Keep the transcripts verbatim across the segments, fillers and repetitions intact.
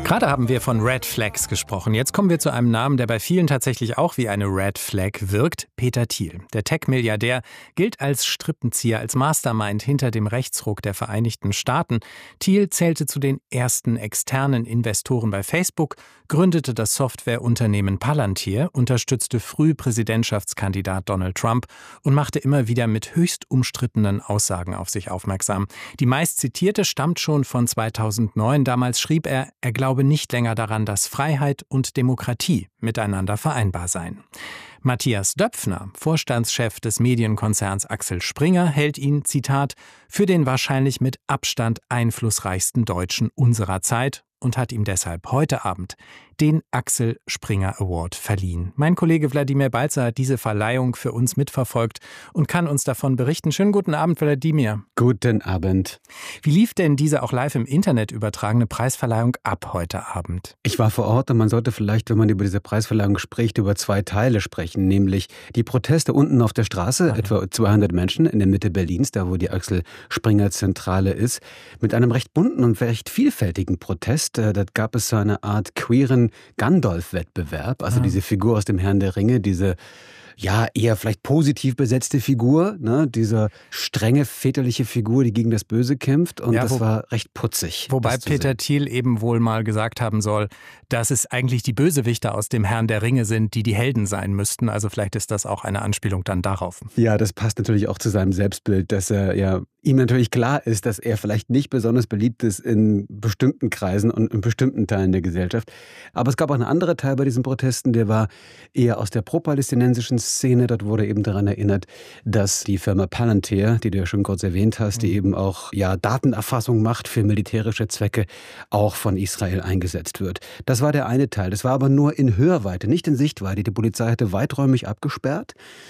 Gerade haben wir von Red Flags gesprochen. Jetzt kommen wir zu einem Namen, der bei vielen tatsächlich auch wie eine Red Flag wirkt. Peter Thiel. Der Tech-Milliardär gilt als Strippenzieher, als Mastermind hinter dem Rechtsruck der Vereinigten Staaten. Thiel zählte zu den ersten externen Investoren bei Facebook, gründete das Softwareunternehmen Palantir, unterstützte früh Präsidentschaftskandidat Donald Trump und machte immer wieder mit höchst umstrittenen Aussagen auf sich aufmerksam. Die meistzitierte stammt schon von zweitausendneun. Damals schrieb er, er glaube nicht länger daran, dass Freiheit und Demokratie miteinander vereinbar seien. Matthias Döpfner, Vorstandschef des Medienkonzerns Axel Springer, hält ihn, Zitat, für den wahrscheinlich mit Abstand einflussreichsten Deutschen unserer Zeit und hat ihm deshalb heute Abend den Axel Springer Award verliehen. Mein Kollege Wladimir Balzer hat diese Verleihung für uns mitverfolgt und kann uns davon berichten. Schönen guten Abend, Wladimir. Guten Abend. Wie lief denn diese auch live im Internet übertragene Preisverleihung ab heute Abend? Ich war vor Ort und man sollte vielleicht, wenn man über diese Preisverleihung spricht, über zwei Teile sprechen, nämlich die Proteste unten auf der Straße, mhm. etwa zweihundert Menschen in der Mitte Berlins, da wo die Axel Springer Zentrale ist, mit einem recht bunten und recht vielfältigen Protest. Da gab es so eine Art queeren Gandalf-Wettbewerb, also ja. diese Figur aus dem Herrn der Ringe, diese ja eher vielleicht positiv besetzte Figur, ne? Diese strenge väterliche Figur, die gegen das Böse kämpft, und ja, das wo, war recht putzig. Wobei Peter sehen. Thiel eben wohl mal gesagt haben soll, dass es eigentlich die Bösewichter aus dem Herrn der Ringe sind, die die Helden sein müssten. Also vielleicht ist das auch eine Anspielung dann darauf. Ja, das passt natürlich auch zu seinem Selbstbild, dass er ja ihm natürlich klar ist, dass er vielleicht nicht besonders beliebt ist in bestimmten Kreisen und in bestimmten Teilen der Gesellschaft. Aber es gab auch einen anderen Teil bei diesen Protesten, der war eher aus der pro-palästinensischen Szene. Dort wurde eben daran erinnert, dass die Firma Palantir, die du ja schon kurz erwähnt hast, die eben auch ja Datenerfassung macht für militärische Zwecke, auch von Israel eingesetzt wird. Das war der eine Teil. Das war aber nur in Hörweite, nicht in Sichtweite. Die Polizei hatte weiträumig abgesperrt,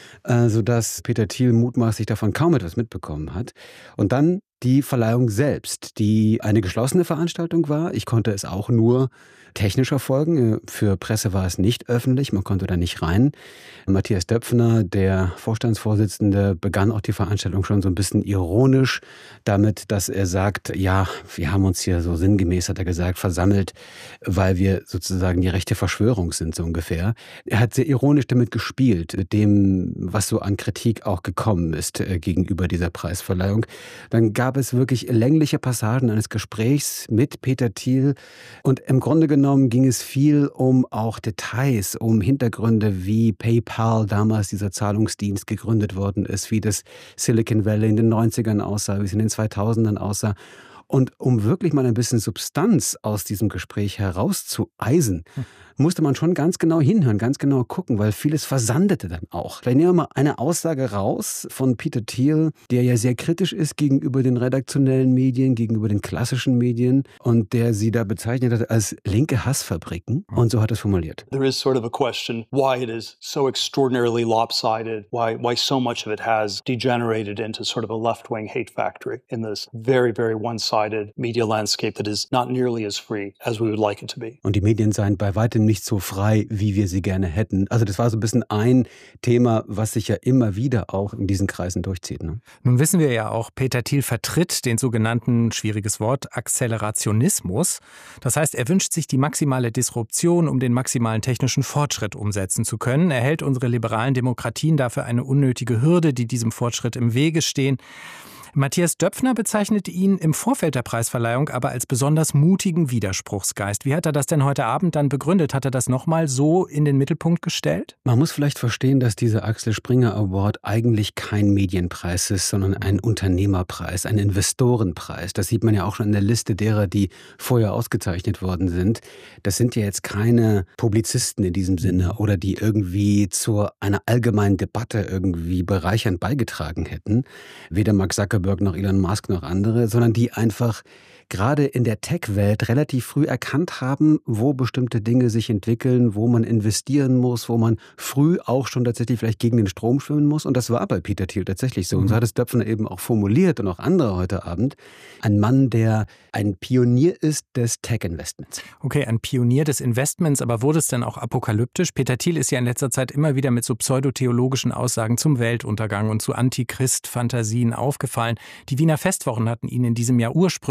sodass Peter Thiel mutmaßlich davon kaum etwas mitbekommen hat. Und dann die Verleihung selbst, die eine geschlossene Veranstaltung war. Ich konnte es auch nur technisch verfolgen. Für Presse war es nicht öffentlich, man konnte da nicht rein. Matthias Döpfner, der Vorstandsvorsitzende, begann auch die Veranstaltung schon so ein bisschen ironisch damit, dass er sagt, ja, wir haben uns hier so sinngemäß, hat er gesagt, versammelt, weil wir sozusagen die rechte Verschwörung sind, so ungefähr. Er hat sehr ironisch damit gespielt, mit dem, was so an Kritik auch gekommen ist äh, gegenüber dieser Preisverleihung. Dann gab es wirklich längliche Passagen eines Gesprächs mit Peter Thiel, und im Grunde genommen ging es viel um auch Details, um Hintergründe, wie PayPal, damals dieser Zahlungsdienst, gegründet worden ist, wie das Silicon Valley in den neunzigern aussah, wie es in den zweitausendern aussah. Und um wirklich mal ein bisschen Substanz aus diesem Gespräch herauszueisen, musste man schon ganz genau hinhören, ganz genau gucken, weil vieles versandete dann auch. Vielleicht nehmen wir mal eine Aussage raus von Peter Thiel, der ja sehr kritisch ist gegenüber den redaktionellen Medien, gegenüber den klassischen Medien, und der sie da bezeichnet hat als linke Hassfabriken. Und so hat er es formuliert. There is sort of a question why it is so extraordinarily lopsided, why why so much of it has degenerated into sort of a left-wing hate factory in this very, very one-sided media landscape that is not nearly as free as we would like it to be. Und die Medien seien bei weitem nicht so frei, wie wir sie gerne hätten. Also das war so ein bisschen ein Thema, was sich ja immer wieder auch in diesen Kreisen durchzieht. Ne? Nun wissen wir ja auch, Peter Thiel vertritt den sogenannten, schwieriges Wort, Akzelerationismus. Das heißt, er wünscht sich die maximale Disruption, um den maximalen technischen Fortschritt umsetzen zu können. Er hält unsere liberalen Demokratien dafür eine unnötige Hürde, die diesem Fortschritt im Wege stehen. Matthias Döpfner bezeichnete ihn im Vorfeld der Preisverleihung aber als besonders mutigen Widerspruchsgeist. Wie hat er das denn heute Abend dann begründet? Hat er das nochmal so in den Mittelpunkt gestellt? Man muss vielleicht verstehen, dass dieser Axel Springer Award eigentlich kein Medienpreis ist, sondern ein Unternehmerpreis, ein Investorenpreis. Das sieht man ja auch schon in der Liste derer, die vorher ausgezeichnet worden sind. Das sind ja jetzt keine Publizisten in diesem Sinne oder die irgendwie zu einer allgemeinen Debatte irgendwie bereichernd beigetragen hätten. Weder Mark Zuckerberg noch Elon Musk noch andere, sondern die einfach gerade in der Tech-Welt relativ früh erkannt haben, wo bestimmte Dinge sich entwickeln, wo man investieren muss, wo man früh auch schon tatsächlich vielleicht gegen den Strom schwimmen muss. Und das war bei Peter Thiel tatsächlich so. Und so hat es Döpfner eben auch formuliert und auch andere heute Abend. Ein Mann, der ein Pionier ist des Tech-Investments. Okay, ein Pionier des Investments, aber wurde es denn auch apokalyptisch? Peter Thiel ist ja in letzter Zeit immer wieder mit so pseudotheologischen Aussagen zum Weltuntergang und zu Antichrist-Fantasien aufgefallen. Die Wiener Festwochen hatten ihn in diesem Jahr ursprünglich zu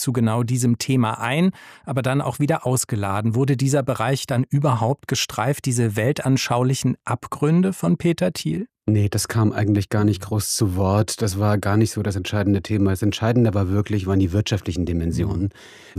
zu genau diesem Thema ein, aber dann auch wieder ausgeladen. Wurde dieser Bereich dann überhaupt gestreift, diese weltanschaulichen Abgründe von Peter Thiel? Nee, das kam eigentlich gar nicht groß zu Wort. Das war gar nicht so das entscheidende Thema. Das Entscheidende war wirklich, waren die wirtschaftlichen Dimensionen.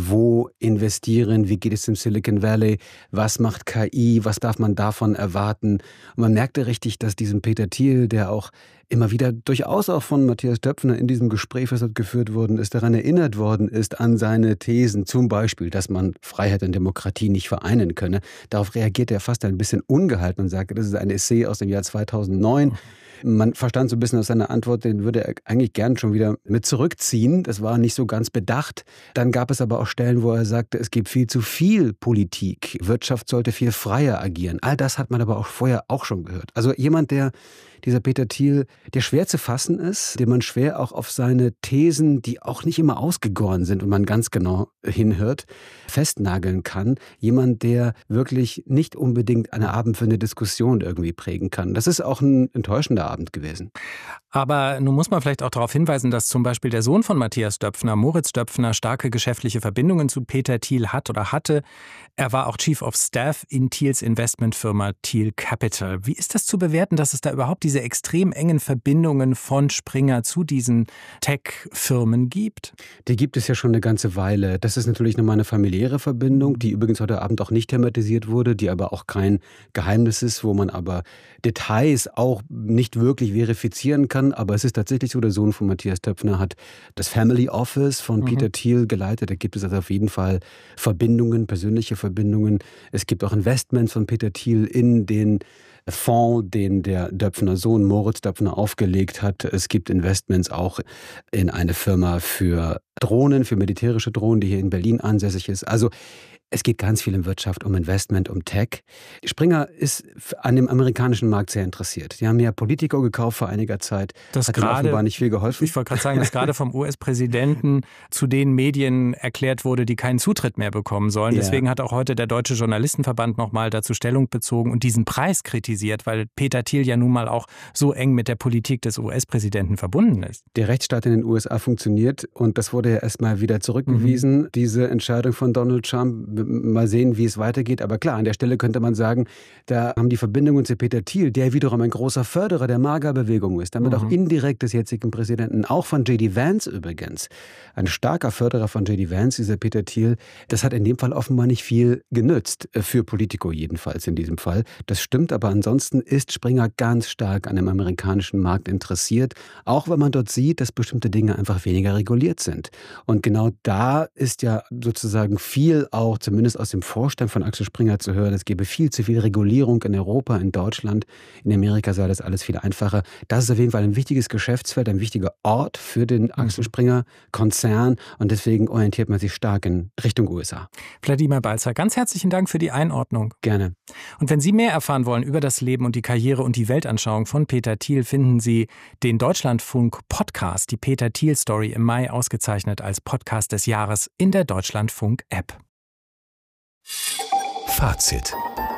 Wo investieren? Wie geht es im Silicon Valley? Was macht K I? Was darf man davon erwarten? Und man merkte richtig, dass diesem Peter Thiel, der auch immer wieder durchaus auch von Matthias Döpfner in diesem Gespräch, was dort geführt worden ist, daran erinnert worden ist, an seine Thesen, zum Beispiel, dass man Freiheit und Demokratie nicht vereinen könne. Darauf reagierte er fast ein bisschen ungehalten und sagte, das ist ein Essay aus dem Jahr zweitausendneun. Man verstand so ein bisschen aus seiner Antwort, den würde er eigentlich gern schon wieder mit zurückziehen. Das war nicht so ganz bedacht. Dann gab es aber auch Stellen, wo er sagte, es gibt viel zu viel Politik. Wirtschaft sollte viel freier agieren. All das hat man aber auch vorher auch schon gehört. Also jemand, der, dieser Peter Thiel, der schwer zu fassen ist, den man schwer auch auf seine Thesen, die auch nicht immer ausgegoren sind und man ganz genau hinhört, festnageln kann. Jemand, der wirklich nicht unbedingt eine abendfüllende Diskussion irgendwie prägen kann. Das ist auch ein enttäuschender Abend gewesen. Aber nun muss man vielleicht auch darauf hinweisen, dass zum Beispiel der Sohn von Matthias Döpfner, Moritz Döpfner, starke geschäftliche Verbindungen zu Peter Thiel hat oder hatte. Er war auch Chief of Staff in Thiels Investmentfirma Thiel Capital. Wie ist das zu bewerten, dass es da überhaupt diese extrem engen Verbindungen von Springer zu diesen Tech-Firmen gibt? Die gibt es ja schon eine ganze Weile. Das ist natürlich nochmal eine familiäre Verbindung, die übrigens heute Abend auch nicht thematisiert wurde, die aber auch kein Geheimnis ist, wo man aber Details auch nicht wirklich verifizieren kann. Aber es ist tatsächlich so, der Sohn von Matthias Döpfner hat das Family Office von mhm. Peter Thiel geleitet. Da gibt es also auf jeden Fall Verbindungen, persönliche Verbindungen. Es gibt auch Investments von Peter Thiel in den Fonds, den der Döpfner Sohn Moritz Döpfner aufgelegt hat. Es gibt Investments auch in eine Firma für Drohnen, für militärische Drohnen, die hier in Berlin ansässig ist. Also es geht ganz viel in Wirtschaft, um Investment, um Tech. Springer ist an dem amerikanischen Markt sehr interessiert. Die haben ja Politico gekauft vor einiger Zeit. Das hat gerade, offenbar nicht viel geholfen. Ich wollte gerade sagen, dass gerade vom U S-Präsidenten zu den Medien erklärt wurde, die keinen Zutritt mehr bekommen sollen. Ja. Deswegen hat auch heute der Deutsche Journalistenverband nochmal dazu Stellung bezogen und diesen Preis kritisiert, weil Peter Thiel ja nun mal auch so eng mit der Politik des U S-Präsidenten verbunden ist. Der Rechtsstaat in den U S A funktioniert und das wurde ja erstmal wieder zurückgewiesen, mhm. diese Entscheidung von Donald Trump. Mal sehen, wie es weitergeht. Aber klar, an der Stelle könnte man sagen, da haben die Verbindungen zu Peter Thiel, der wiederum ein großer Förderer der MAGA-Bewegung ist, damit mhm. auch indirekt des jetzigen Präsidenten, auch von J D Vance übrigens, ein starker Förderer von J D Vance, dieser Peter Thiel, das hat in dem Fall offenbar nicht viel genützt, für Politico jedenfalls in diesem Fall. Das stimmt, aber ansonsten ist Springer ganz stark an dem amerikanischen Markt interessiert, auch wenn man dort sieht, dass bestimmte Dinge einfach weniger reguliert sind. Und genau da ist ja sozusagen viel auch, zumindest aus dem Vorstand von Axel Springer zu hören, es gebe viel zu viel Regulierung in Europa, in Deutschland, in Amerika sei das alles viel einfacher. Das ist auf jeden Fall ein wichtiges Geschäftsfeld, ein wichtiger Ort für den Axel Springer Konzern und deswegen orientiert man sich stark in Richtung U S A. Wladimir Balzer, ganz herzlichen Dank für die Einordnung. Gerne. Und wenn Sie mehr erfahren wollen über das Leben und die Karriere und die Weltanschauung von Peter Thiel, finden Sie den Deutschlandfunk-Podcast, die Peter Thiel-Story, im Mai ausgezeichnet als Podcast des Jahres in der Deutschlandfunk-App. Fazit.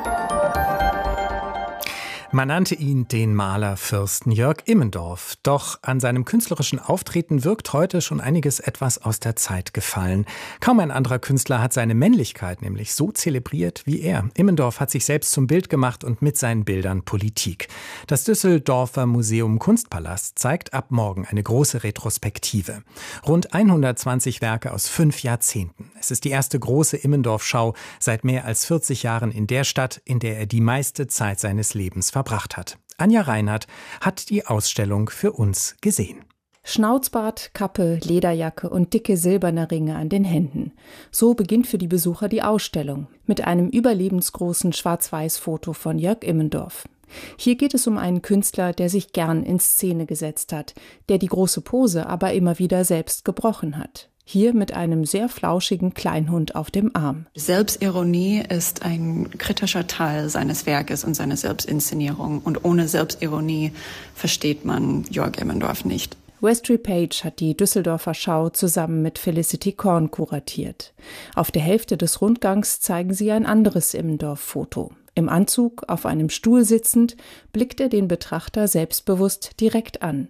Man nannte ihn den Malerfürsten Jörg Immendorf. Doch an seinem künstlerischen Auftreten wirkt heute schon einiges etwas aus der Zeit gefallen. Kaum ein anderer Künstler hat seine Männlichkeit nämlich so zelebriert wie er. Immendorf hat sich selbst zum Bild gemacht und mit seinen Bildern Politik. Das Düsseldorfer Museum Kunstpalast zeigt ab morgen eine große Retrospektive. Rund hundertzwanzig Werke aus fünf Jahrzehnten. Es ist die erste große Immendorf-Schau seit mehr als vierzig Jahren in der Stadt, in der er die meiste Zeit seines Lebens verbracht hat. Anja Reinhardt hat die Ausstellung für uns gesehen. Schnauzbart, Kappe, Lederjacke und dicke silberne Ringe an den Händen. So beginnt für die Besucher die Ausstellung mit einem überlebensgroßen Schwarz-Weiß-Foto von Jörg Immendorf. Hier geht es um einen Künstler, der sich gern in Szene gesetzt hat, der die große Pose aber immer wieder selbst gebrochen hat. Hier mit einem sehr flauschigen Kleinhund auf dem Arm. Selbstironie ist ein kritischer Teil seines Werkes und seiner Selbstinszenierung. Und ohne Selbstironie versteht man Jörg Immendorf nicht. Westry Page hat die Düsseldorfer Schau zusammen mit Felicity Korn kuratiert. Auf der Hälfte des Rundgangs zeigen sie ein anderes Immendorf-Foto. Im Anzug, auf einem Stuhl sitzend, blickt er den Betrachter selbstbewusst direkt an.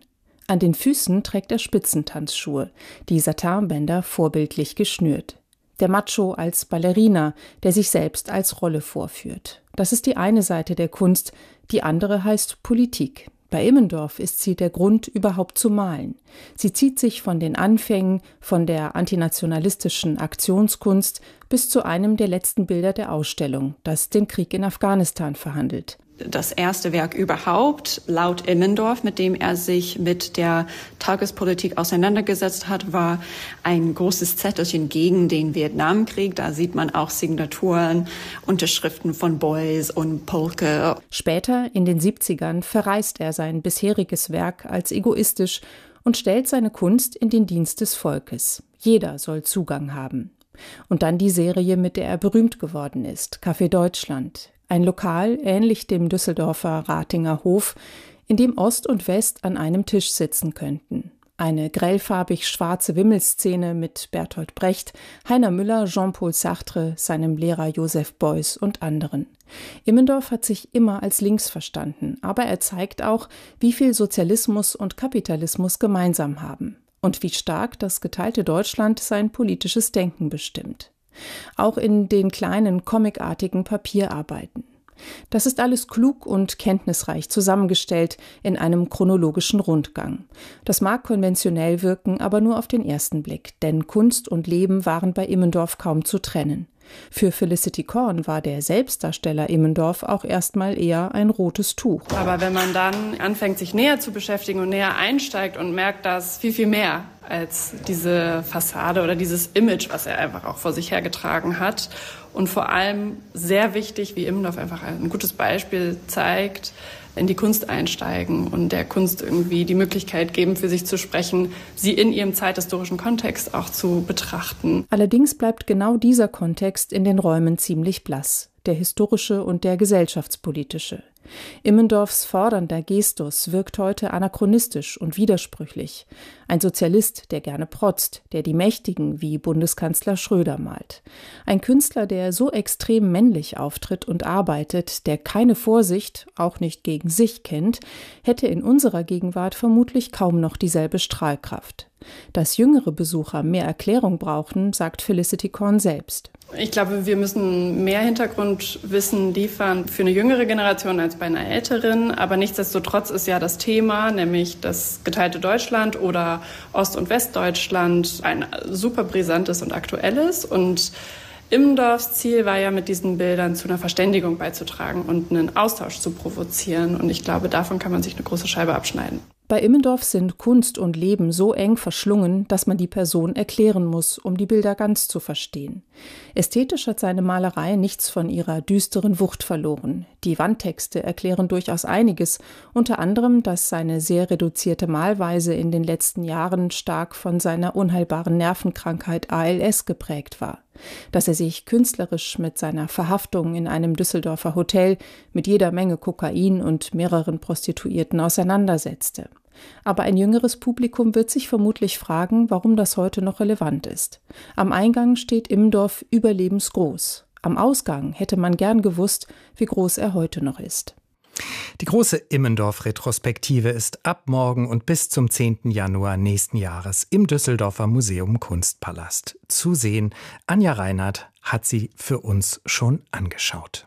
An den Füßen trägt er Spitzentanzschuhe, die Satinbänder vorbildlich geschnürt. Der Macho als Ballerina, der sich selbst als Rolle vorführt. Das ist die eine Seite der Kunst, die andere heißt Politik. Bei Immendorf ist sie der Grund, überhaupt zu malen. Sie zieht sich von den Anfängen, von der antinationalistischen Aktionskunst bis zu einem der letzten Bilder der Ausstellung, das den Krieg in Afghanistan verhandelt. Das erste Werk überhaupt, laut Immendorf, mit dem er sich mit der Tagespolitik auseinandergesetzt hat, war ein großes Zettelchen gegen den Vietnamkrieg. Da sieht man auch Signaturen, Unterschriften von Beuys und Polke. Später, in den siebzigern, verreist er sein bisheriges Werk als egoistisch und stellt seine Kunst in den Dienst des Volkes. Jeder soll Zugang haben. Und dann die Serie, mit der er berühmt geworden ist, Café Deutschland. Ein Lokal, ähnlich dem Düsseldorfer Ratinger Hof, in dem Ost und West an einem Tisch sitzen könnten. Eine grellfarbig schwarze Wimmelszene mit Bertolt Brecht, Heiner Müller, Jean-Paul Sartre, seinem Lehrer Joseph Beuys und anderen. Immendorf hat sich immer als links verstanden, aber er zeigt auch, wie viel Sozialismus und Kapitalismus gemeinsam haben und wie stark das geteilte Deutschland sein politisches Denken bestimmt. Auch in den kleinen comicartigen Papierarbeiten. Das ist alles klug und kenntnisreich zusammengestellt in einem chronologischen Rundgang. Das mag konventionell wirken, aber nur auf den ersten Blick, denn Kunst und Leben waren bei Immendorf kaum zu trennen. Für Felicity Korn war der Selbstdarsteller Immendorf auch erstmal eher ein rotes Tuch. Aber wenn man dann anfängt, sich näher zu beschäftigen und näher einsteigt und merkt, dass viel, viel mehr als diese Fassade oder dieses Image, was er einfach auch vor sich hergetragen hat. Und vor allem sehr wichtig, wie Immendorf einfach ein gutes Beispiel zeigt, in die Kunst einsteigen und der Kunst irgendwie die Möglichkeit geben, für sich zu sprechen, sie in ihrem zeithistorischen Kontext auch zu betrachten. Allerdings bleibt genau dieser Kontext in den Räumen ziemlich blass, der historische und der gesellschaftspolitische. Immendorfs fordernder Gestus wirkt heute anachronistisch und widersprüchlich. Ein Sozialist, der gerne protzt, der die Mächtigen wie Bundeskanzler Schröder malt. Ein Künstler, der so extrem männlich auftritt und arbeitet, der keine Vorsicht, auch nicht gegen sich kennt, hätte in unserer Gegenwart vermutlich kaum noch dieselbe Strahlkraft. Dass jüngere Besucher mehr Erklärung brauchten, sagt Felicity Korn selbst. Ich glaube, wir müssen mehr Hintergrundwissen liefern für eine jüngere Generation als bei einer älteren. Aber nichtsdestotrotz ist ja das Thema, nämlich das geteilte Deutschland oder Ost- und Westdeutschland, ein super brisantes und aktuelles. Und Immendorfs Ziel war ja, mit diesen Bildern zu einer Verständigung beizutragen und einen Austausch zu provozieren. Und ich glaube, davon kann man sich eine große Scheibe abschneiden. Bei Immendorf sind Kunst und Leben so eng verschlungen, dass man die Person erklären muss, um die Bilder ganz zu verstehen. Ästhetisch hat seine Malerei nichts von ihrer düsteren Wucht verloren. Die Wandtexte erklären durchaus einiges, unter anderem, dass seine sehr reduzierte Malweise in den letzten Jahren stark von seiner unheilbaren Nervenkrankheit A L S geprägt war. Dass er sich künstlerisch mit seiner Verhaftung in einem Düsseldorfer Hotel mit jeder Menge Kokain und mehreren Prostituierten auseinandersetzte. Aber ein jüngeres Publikum wird sich vermutlich fragen, warum das heute noch relevant ist. Am Eingang steht Immendorf überlebensgroß. Am Ausgang hätte man gern gewusst, wie groß er heute noch ist. Die große Immendorf-Retrospektive ist ab morgen und bis zum zehnten Januar nächsten Jahres im Düsseldorfer Museum Kunstpalast zu sehen. Anja Reinhardt hat sie für uns schon angeschaut.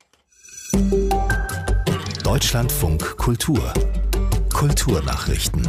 Deutschlandfunk Kultur. Kulturnachrichten.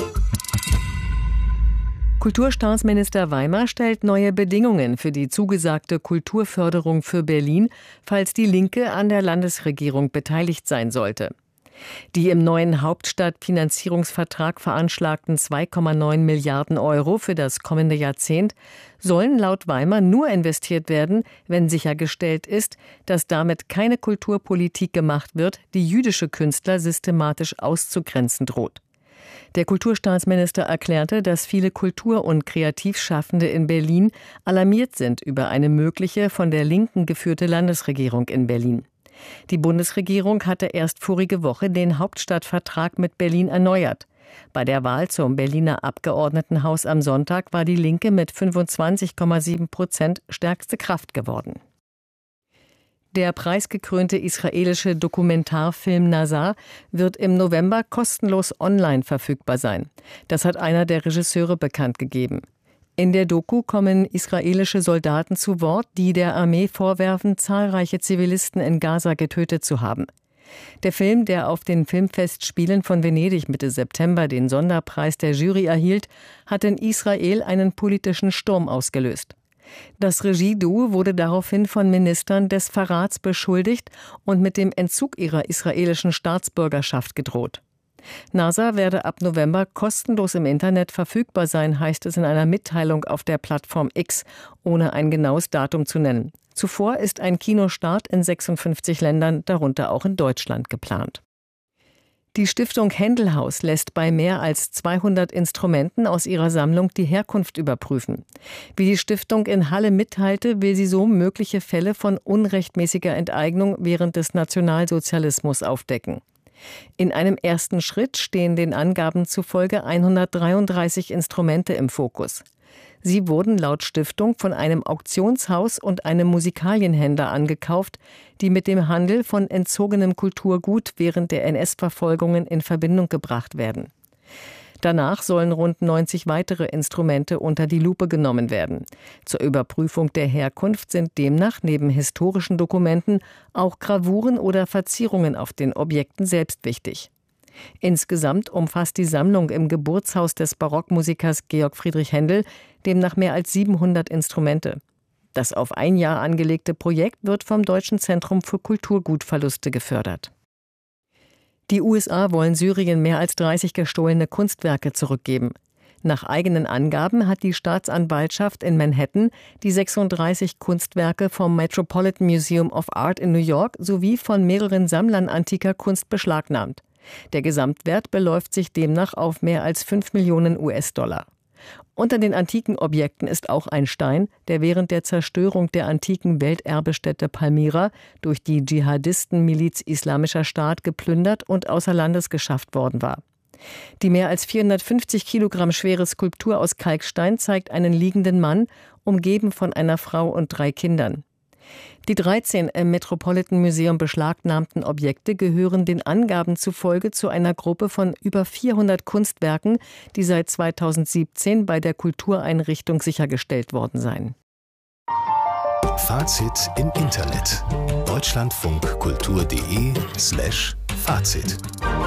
Kulturstaatsminister Weimer stellt neue Bedingungen für die zugesagte Kulturförderung für Berlin, falls die Linke an der Landesregierung beteiligt sein sollte. Die im neuen Hauptstadtfinanzierungsvertrag veranschlagten zwei Komma neun Milliarden Euro für das kommende Jahrzehnt sollen laut Weimer nur investiert werden, wenn sichergestellt ist, dass damit keine Kulturpolitik gemacht wird, die jüdische Künstler systematisch auszugrenzen droht. Der Kulturstaatsminister erklärte, dass viele Kultur- und Kreativschaffende in Berlin alarmiert sind über eine mögliche von der Linken geführte Landesregierung in Berlin. Die Bundesregierung hatte erst vorige Woche den Hauptstadtvertrag mit Berlin erneuert. Bei der Wahl zum Berliner Abgeordnetenhaus am Sonntag war die Linke mit fünfundzwanzig Komma sieben Prozent stärkste Kraft geworden. Der preisgekrönte israelische Dokumentarfilm Nazar wird im November kostenlos online verfügbar sein. Das hat einer der Regisseure bekannt gegeben. In der Doku kommen israelische Soldaten zu Wort, die der Armee vorwerfen, zahlreiche Zivilisten in Gaza getötet zu haben. Der Film, der auf den Filmfestspielen von Venedig Mitte September den Sonderpreis der Jury erhielt, hat in Israel einen politischen Sturm ausgelöst. Das Regieduo wurde daraufhin von Ministern des Verrats beschuldigt und mit dem Entzug ihrer israelischen Staatsbürgerschaft gedroht. Nazar werde ab November kostenlos im Internet verfügbar sein, heißt es in einer Mitteilung auf der Plattform X, ohne ein genaues Datum zu nennen. Zuvor ist ein Kinostart in sechsundfünfzig Ländern, darunter auch in Deutschland, geplant. Die Stiftung Händelhaus lässt bei mehr als zweihundert Instrumenten aus ihrer Sammlung die Herkunft überprüfen. Wie die Stiftung in Halle mitteilte, will sie so mögliche Fälle von unrechtmäßiger Enteignung während des Nationalsozialismus aufdecken. In einem ersten Schritt stehen den Angaben zufolge hundertdreiunddreißig Instrumente im Fokus. Sie wurden laut Stiftung von einem Auktionshaus und einem Musikalienhändler angekauft, die mit dem Handel von entzogenem Kulturgut während der N S-Verfolgungen in Verbindung gebracht werden. Danach sollen rund neunzig weitere Instrumente unter die Lupe genommen werden. Zur Überprüfung der Herkunft sind demnach neben historischen Dokumenten auch Gravuren oder Verzierungen auf den Objekten selbst wichtig. Insgesamt umfasst die Sammlung im Geburtshaus des Barockmusikers Georg Friedrich Händel demnach mehr als siebenhundert Instrumente. Das auf ein Jahr angelegte Projekt wird vom Deutschen Zentrum für Kulturgutverluste gefördert. Die U S A wollen Syrien mehr als dreißig gestohlene Kunstwerke zurückgeben. Nach eigenen Angaben hat die Staatsanwaltschaft in Manhattan die sechsunddreißig Kunstwerke vom Metropolitan Museum of Art in New York sowie von mehreren Sammlern antiker Kunst beschlagnahmt. Der Gesamtwert beläuft sich demnach auf mehr als fünf Millionen U S-Dollar. Unter den antiken Objekten ist auch ein Stein, der während der Zerstörung der antiken Welterbestätte Palmyra durch die Dschihadisten-Miliz Islamischer Staat geplündert und außer Landes geschafft worden war. Die mehr als vierhundertfünfzig Kilogramm schwere Skulptur aus Kalkstein zeigt einen liegenden Mann, umgeben von einer Frau und drei Kindern. Die dreizehn im Metropolitan Museum beschlagnahmten Objekte gehören den Angaben zufolge zu einer Gruppe von über vierhundert Kunstwerken, die seit zweitausendsiebzehn bei der Kultureinrichtung sichergestellt worden seien. Fazit im Internet. deutschlandfunkkultur.de slash Fazit.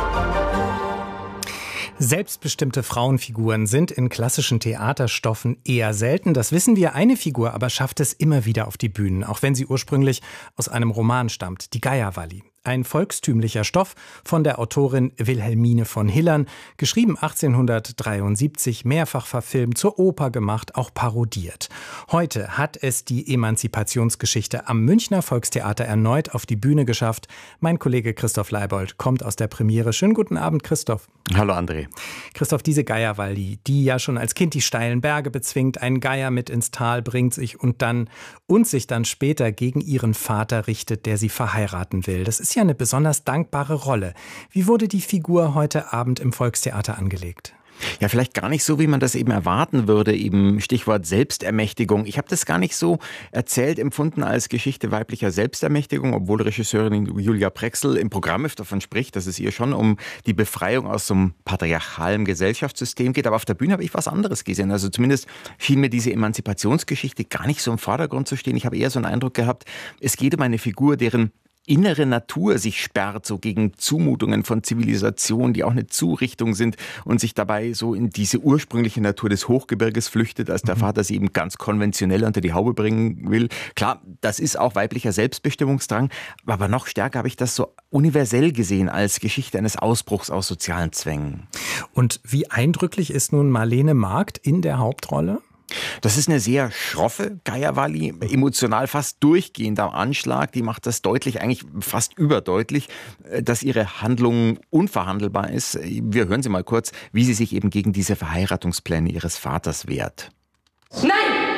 Selbstbestimmte Frauenfiguren sind in klassischen Theaterstoffen eher selten. Das wissen wir. Eine Figur aber schafft es immer wieder auf die Bühnen, auch wenn sie ursprünglich aus einem Roman stammt, die Geierwalli. Ein volkstümlicher Stoff von der Autorin Wilhelmine von Hillern, geschrieben achtzehnhundertdreiundsiebzig, mehrfach verfilmt, zur Oper gemacht, auch parodiert. Heute hat es die Emanzipationsgeschichte am Münchner Volkstheater erneut auf die Bühne geschafft. Mein Kollege Christoph Leibold kommt aus der Premiere. Schönen guten Abend, Christoph. Hallo André. Christoph, diese Geierwalli, die ja schon als Kind die steilen Berge bezwingt, einen Geier mit ins Tal bringt sich und dann und sich dann später gegen ihren Vater richtet, der sie verheiraten will. Das ist ja eine besonders dankbare Rolle. Wie wurde die Figur heute Abend im Volkstheater angelegt? Ja, vielleicht gar nicht so, wie man das eben erwarten würde, eben Stichwort Selbstermächtigung. Ich habe das gar nicht so erzählt empfunden als Geschichte weiblicher Selbstermächtigung, obwohl Regisseurin Julia Prexel im Programm davon spricht, dass es ihr schon um die Befreiung aus so einem patriarchalen Gesellschaftssystem geht. Aber auf der Bühne habe ich was anderes gesehen. Also zumindest schien mir diese Emanzipationsgeschichte gar nicht so im Vordergrund zu stehen. Ich habe eher so einen Eindruck gehabt, es geht um eine Figur, deren innere Natur sich sperrt, so gegen Zumutungen von Zivilisation, die auch eine Zurichtung sind und sich dabei so in diese ursprüngliche Natur des Hochgebirges flüchtet, als der mhm. Vater sie eben ganz konventionell unter die Haube bringen will. Klar, das ist auch weiblicher Selbstbestimmungsdrang, aber noch stärker habe ich das so universell gesehen als Geschichte eines Ausbruchs aus sozialen Zwängen. Und wie eindrücklich ist nun Marlene Markt in der Hauptrolle? Das ist eine sehr schroffe Geierwalli, emotional fast durchgehend am Anschlag. Die macht das deutlich, eigentlich fast überdeutlich, dass ihre Handlung unverhandelbar ist. Wir hören sie mal kurz, wie sie sich eben gegen diese Verheiratungspläne ihres Vaters wehrt. Nein!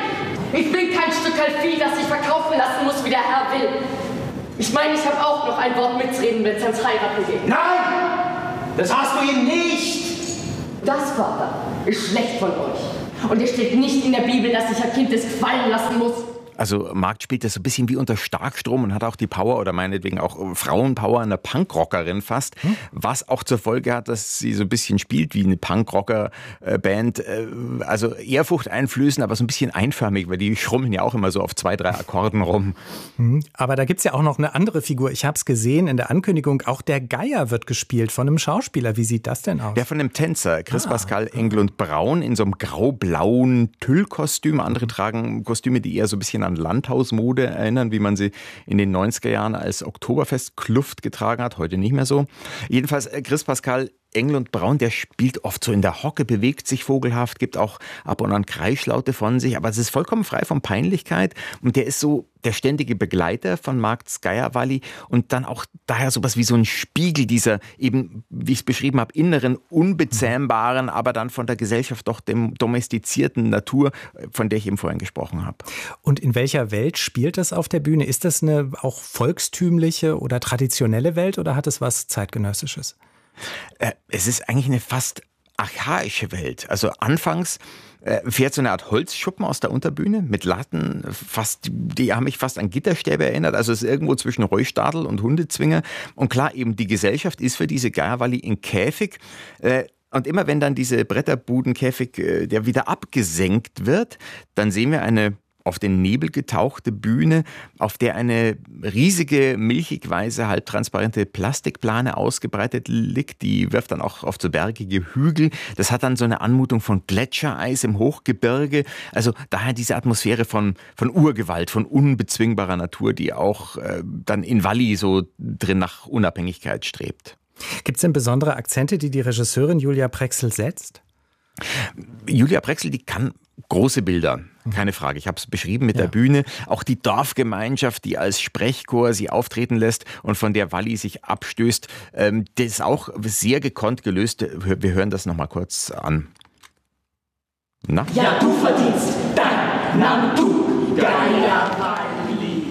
Ich bin kein Stückerl Vieh, das ich verkaufen lassen muss, wie der Herr will. Ich meine, ich habe auch noch ein Wort mitzureden, wenn es ans Heiraten geht. Nein! Das hast du ihm nicht! Das, Vater, ist schlecht von euch. Und es steht nicht in der Bibel, dass sich ein Kind es gefallen lassen muss. Also Markt spielt das so ein bisschen wie unter Starkstrom und hat auch die Power oder meinetwegen auch Frauenpower einer Punkrockerin fast, hm. was auch zur Folge hat, dass sie so ein bisschen spielt wie eine Punkrocker-Band. Also Ehrfurcht einflößen, aber so ein bisschen einförmig, weil die schrummeln ja auch immer so auf zwei, drei Akkorden rum. Hm. Aber da gibt's ja auch noch eine andere Figur. Ich habe es gesehen in der Ankündigung, auch der Geier wird gespielt von einem Schauspieler. Wie sieht das denn aus? Ja, von einem Tänzer, Chris ah. Pascal Englund Braun, in so einem grau-blauen Tüllkostüm. Andere tragen Kostüme, die eher so ein bisschen an Landhausmode erinnern, wie man sie in den neunziger Jahren als Oktoberfestkluft getragen hat. Heute nicht mehr so. Jedenfalls Chris Pascal Englund Braun, der spielt oft so in der Hocke, bewegt sich vogelhaft, gibt auch ab und an Kreischlaute von sich, aber es ist vollkommen frei von Peinlichkeit und der ist so der ständige Begleiter von Markts Geierwalli und dann auch daher sowas wie so ein Spiegel dieser eben, wie ich es beschrieben habe, inneren, unbezähmbaren, aber dann von der Gesellschaft doch dem domestizierten Natur, von der ich eben vorhin gesprochen habe. Und in welcher Welt spielt das auf der Bühne? Ist das eine auch volkstümliche oder traditionelle Welt oder hat es was Zeitgenössisches? Es ist eigentlich eine fast archaische Welt. Also anfangs fährt so eine Art Holzschuppen aus der Unterbühne mit Latten, fast, die haben mich fast an Gitterstäbe erinnert. Also es ist irgendwo zwischen Reustadel und Hundezwinger. Und klar, eben die Gesellschaft ist für diese Geierwalli in Käfig. Und immer wenn dann diese Bretterbudenkäfig, der wieder abgesenkt wird, dann sehen wir eine auf den Nebel getauchte Bühne, auf der eine riesige, milchig-weiße, halbtransparente Plastikplane ausgebreitet liegt. Die wirft dann auch auf so bergige Hügel. Das hat dann so eine Anmutung von Gletschereis im Hochgebirge. Also daher diese Atmosphäre von, von Urgewalt, von unbezwingbarer Natur, die auch äh, dann in Walli so drin nach Unabhängigkeit strebt. Gibt es denn besondere Akzente, die die Regisseurin Julia Prexel setzt? Julia Prexel, die kann große Bilder, keine Frage. Ich habe es beschrieben mit ja. der Bühne. Auch die Dorfgemeinschaft, die als Sprechchor sie auftreten lässt und von der Walli sich abstößt, ähm, das ist auch sehr gekonnt gelöst. Wir hören das nochmal kurz an. Na? Ja, du verdienst dein Name, du Geierwalli.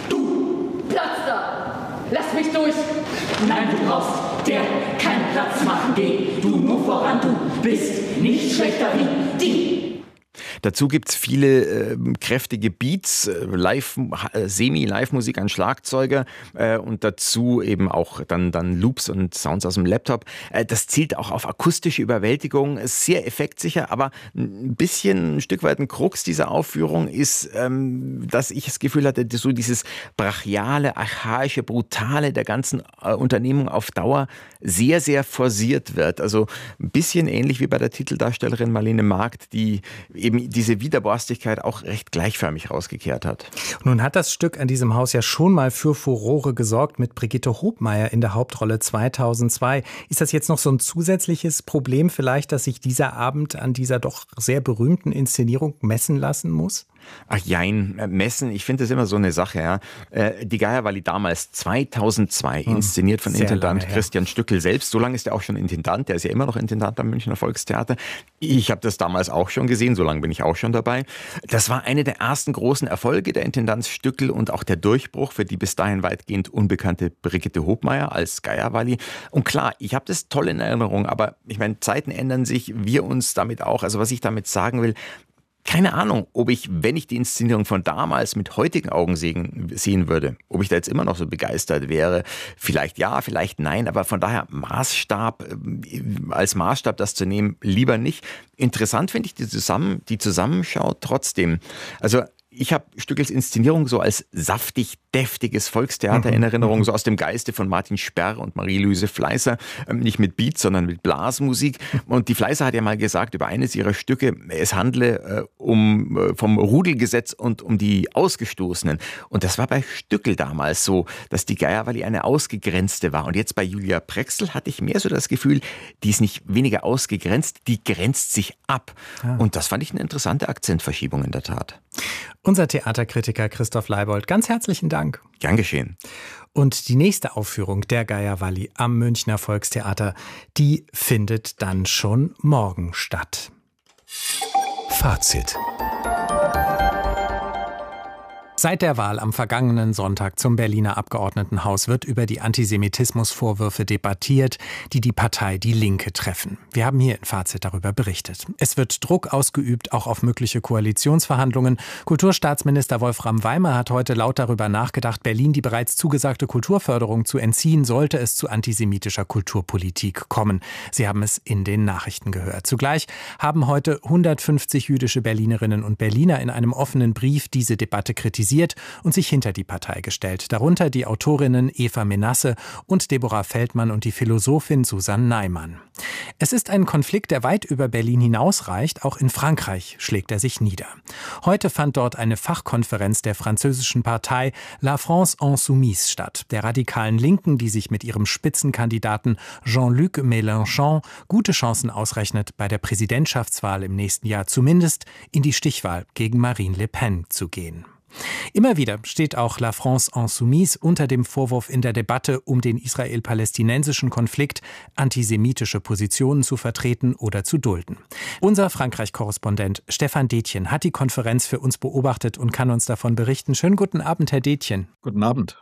Du, Platz da! Lass mich durch! Nein, du brauchst der keinen Platz machen. Geh du nur voran, du bist nicht schlechter wie die. Dazu gibt es viele äh, kräftige Beats, äh, Live, äh, Semi-Live-Musik an Schlagzeuger äh, und dazu eben auch dann, dann Loops und Sounds aus dem Laptop. Äh, das zielt auch auf akustische Überwältigung, ist sehr effektsicher, aber ein bisschen, ein Stück weit ein Krux dieser Aufführung ist, ähm, dass ich das Gefühl hatte, so dieses brachiale, archaische, brutale der ganzen äh, Unternehmung auf Dauer sehr, sehr forciert wird. Also ein bisschen ähnlich wie bei der Titeldarstellerin Marlene Markt, die eben diese Widerborstigkeit auch recht gleichförmig rausgekehrt hat. Nun hat das Stück an diesem Haus ja schon mal für Furore gesorgt mit Brigitte Hobmeier in der Hauptrolle zweitausendzwei. Ist das jetzt noch so ein zusätzliches Problem vielleicht, dass sich dieser Abend an dieser doch sehr berühmten Inszenierung messen lassen muss? Ach jein, messen, ich finde das immer so eine Sache. Ja. Die Geierwalli damals zweitausendzwei, hm, inszeniert von Intendant lange, Christian ja. Stückel selbst. So lange ist er auch schon Intendant, der ist ja immer noch Intendant am Münchner Volkstheater. Ich habe das damals auch schon gesehen, so lange bin ich auch schon dabei. Das war eine der ersten großen Erfolge der Intendanz Stückel und auch der Durchbruch für die bis dahin weitgehend unbekannte Brigitte Hobmeier als Geierwalli. Und klar, ich habe das toll in Erinnerung, aber ich meine, Zeiten ändern sich, wir uns damit auch. Also was ich damit sagen will, keine Ahnung, ob ich, wenn ich die Inszenierung von damals mit heutigen Augen sehen, sehen würde, ob ich da jetzt immer noch so begeistert wäre. Vielleicht ja, vielleicht nein, aber von daher Maßstab, als Maßstab das zu nehmen, lieber nicht. Interessant finde ich die, Zusammen, die Zusammenschau trotzdem. Also ich habe Stückels Inszenierung so als saftig, deftiges Volkstheater in Erinnerung, so aus dem Geiste von Martin Sperr und Marie-Louise Fleißer, nicht mit Beats, sondern mit Blasmusik. Und die Fleißer hat ja mal gesagt über eines ihrer Stücke, es handle äh, um, äh, vom Rudelgesetz und um die Ausgestoßenen. Und das war bei Stückel damals so, dass die Geierwalli eine Ausgegrenzte war. Und jetzt bei Julia Prexel hatte ich mehr so das Gefühl, die ist nicht weniger ausgegrenzt, die grenzt sich ab. Ja. Und das fand ich eine interessante Akzentverschiebung in der Tat. Unser Theaterkritiker Christoph Leibold, ganz herzlichen Dank. Gern geschehen. Und die nächste Aufführung der Geierwalli am Münchner Volkstheater, die findet dann schon morgen statt. Fazit. Seit der Wahl am vergangenen Sonntag zum Berliner Abgeordnetenhaus wird über die Antisemitismusvorwürfe debattiert, die die Partei Die Linke treffen. Wir haben hier in Fazit darüber berichtet. Es wird Druck ausgeübt, auch auf mögliche Koalitionsverhandlungen. Kulturstaatsminister Wolfram Weimer hat heute laut darüber nachgedacht, Berlin die bereits zugesagte Kulturförderung zu entziehen, sollte es zu antisemitischer Kulturpolitik kommen. Sie haben es in den Nachrichten gehört. Zugleich haben heute hundertfünfzig jüdische Berlinerinnen und Berliner in einem offenen Brief diese Debatte kritisiert und sich hinter die Partei gestellt. Darunter die Autorinnen Eva Menasse und Deborah Feldmann und die Philosophin Susanne Neiman. Es ist ein Konflikt, der weit über Berlin hinausreicht. Auch in Frankreich schlägt er sich nieder. Heute fand dort eine Fachkonferenz der französischen Partei La France Insoumise statt, der radikalen Linken, die sich mit ihrem Spitzenkandidaten Jean-Luc Mélenchon gute Chancen ausrechnet, bei der Präsidentschaftswahl im nächsten Jahr zumindest in die Stichwahl gegen Marine Le Pen zu gehen. Immer wieder steht auch La France Insoumise unter dem Vorwurf, in der Debatte um den israel-palästinensischen Konflikt antisemitische Positionen zu vertreten oder zu dulden. Unser Frankreich-Korrespondent Stefan Detjen hat die Konferenz für uns beobachtet und kann uns davon berichten. Schönen guten Abend, Herr Detjen. Guten Abend.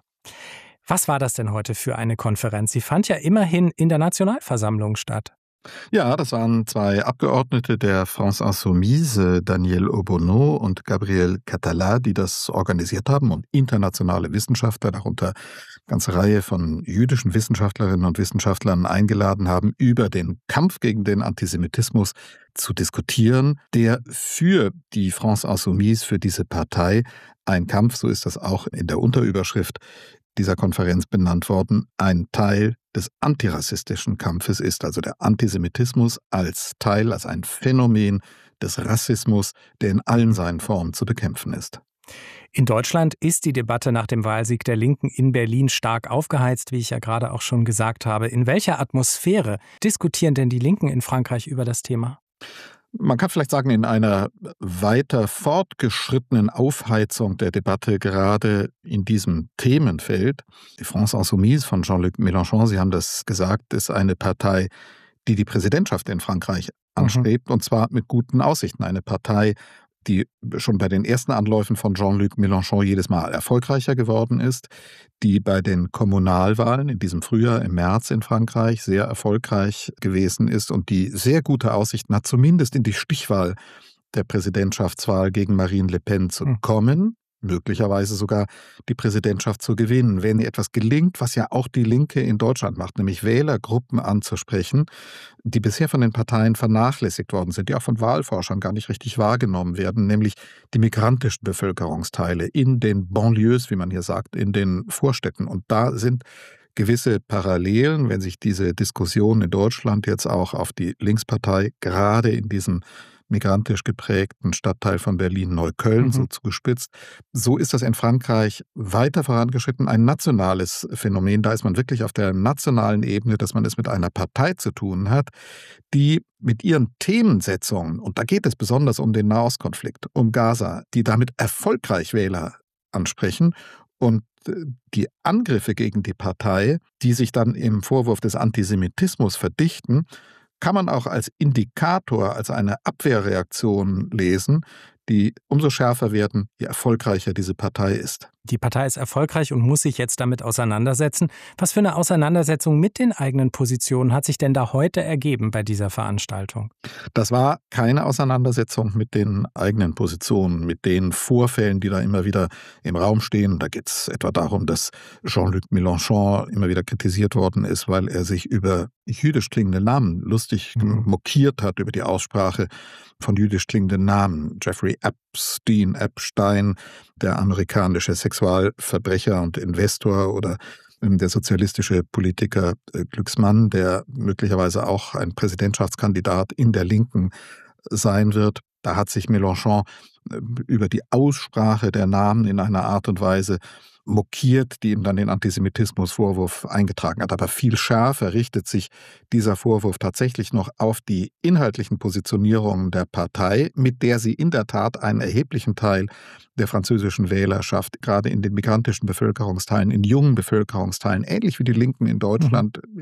Was war das denn heute für eine Konferenz? Sie fand ja immerhin in der Nationalversammlung statt. Ja, das waren zwei Abgeordnete der France Insoumise, Daniel Obono und Gabriel Catala, die das organisiert haben und internationale Wissenschaftler, darunter eine ganze Reihe von jüdischen Wissenschaftlerinnen und Wissenschaftlern eingeladen haben, über den Kampf gegen den Antisemitismus zu diskutieren, der für die France Insoumise, für diese Partei, ein Kampf, so ist das auch in der Unterüberschrift dieser Konferenz benannt worden, ein Teil des antirassistischen Kampfes ist, also der Antisemitismus als Teil, als ein Phänomen des Rassismus, der in allen seinen Formen zu bekämpfen ist. In Deutschland ist die Debatte nach dem Wahlsieg der Linken in Berlin stark aufgeheizt, wie ich ja gerade auch schon gesagt habe. In welcher Atmosphäre diskutieren denn die Linken in Frankreich über das Thema? Man kann vielleicht sagen, in einer weiter fortgeschrittenen Aufheizung der Debatte gerade in diesem Themenfeld. Die France Insoumise von Jean-Luc Mélenchon, Sie haben das gesagt, ist eine Partei, die die Präsidentschaft in Frankreich anstrebt, mhm. und zwar mit guten Aussichten. Eine Partei, die schon bei den ersten Anläufen von Jean-Luc Mélenchon jedes Mal erfolgreicher geworden ist, die bei den Kommunalwahlen in diesem Frühjahr, im März in Frankreich sehr erfolgreich gewesen ist und die sehr gute Aussichten hat, zumindest in die Stichwahl der Präsidentschaftswahl gegen Marine Le Pen zu kommen, möglicherweise sogar die Präsidentschaft zu gewinnen, wenn ihr etwas gelingt, was ja auch die Linke in Deutschland macht, nämlich Wählergruppen anzusprechen, die bisher von den Parteien vernachlässigt worden sind, die auch von Wahlforschern gar nicht richtig wahrgenommen werden, nämlich die migrantischen Bevölkerungsteile in den Banlieues, wie man hier sagt, in den Vorstädten. Und da sind gewisse Parallelen, wenn sich diese Diskussion in Deutschland jetzt auch auf die Linkspartei gerade in diesem migrantisch geprägten Stadtteil von Berlin-Neukölln, mhm. so zugespitzt. So ist das in Frankreich weiter vorangeschritten, ein nationales Phänomen. Da ist man wirklich auf der nationalen Ebene, dass man es mit einer Partei zu tun hat, die mit ihren Themensetzungen, und da geht es besonders um den Nahostkonflikt, um Gaza, die damit erfolgreich Wähler ansprechen. Und die Angriffe gegen die Partei, die sich dann im Vorwurf des Antisemitismus verdichten, kann man auch als Indikator, als eine Abwehrreaktion lesen, die umso schärfer werden, je erfolgreicher diese Partei ist. Die Partei ist erfolgreich und muss sich jetzt damit auseinandersetzen. Was für eine Auseinandersetzung mit den eigenen Positionen hat sich denn da heute ergeben bei dieser Veranstaltung? Das war keine Auseinandersetzung mit den eigenen Positionen, mit den Vorfällen, die da immer wieder im Raum stehen. Da geht es etwa darum, dass Jean-Luc Mélenchon immer wieder kritisiert worden ist, weil er sich über jüdisch klingende Namen lustig mhm. mokiert hat, über die Aussprache von jüdisch klingenden Namen. Jeffrey Epstein, Epstein, der amerikanische Sexualverbrecher und Investor, oder der sozialistische Politiker Glücksmann, der möglicherweise auch ein Präsidentschaftskandidat in der Linken sein wird. Da hat sich Mélenchon über die Aussprache der Namen in einer Art und Weise mokiert, die ihm dann den Antisemitismusvorwurf eingetragen hat. Aber viel schärfer richtet sich dieser Vorwurf tatsächlich noch auf die inhaltlichen Positionierungen der Partei, mit der sie in der Tat einen erheblichen Teil der französischen Wählerschaft, gerade in den migrantischen Bevölkerungsteilen, in jungen Bevölkerungsteilen, ähnlich wie die Linken in Deutschland, mhm. in einer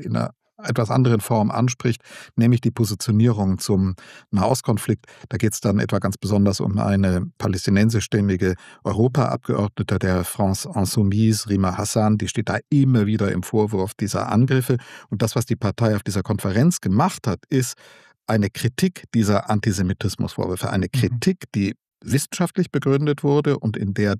etwas anderen Form anspricht, nämlich die Positionierung zum Nahostkonflikt. Da geht es dann etwa ganz besonders um eine palästinensischstämmige Europaabgeordnete der France Insoumise, Rima Hassan, die steht da immer wieder im Vorwurf dieser Angriffe. Und das, was die Partei auf dieser Konferenz gemacht hat, ist eine Kritik dieser Antisemitismusvorwürfe, eine Kritik, die wissenschaftlich begründet wurde und in der